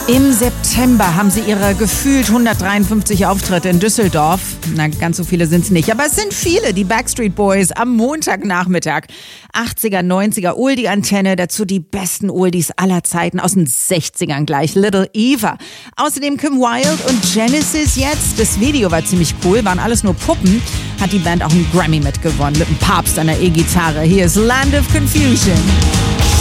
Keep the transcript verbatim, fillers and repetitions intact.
Im September haben sie ihre gefühlt hundertdreiundfünfzig Auftritte in Düsseldorf. Na, ganz so viele sind es nicht, aber es sind viele. Die Backstreet Boys am Montagnachmittag. achtziger, neunziger Oldie-Antenne, dazu die besten Oldies aller Zeiten aus den sechzigern gleich. Little Eva. Außerdem Kim Wilde und Genesis jetzt. Das Video war ziemlich cool, waren alles nur Puppen. Hat die Band auch einen Grammy mitgewonnen mit dem Papst an der E-Gitarre. Hier ist Land of Confusion.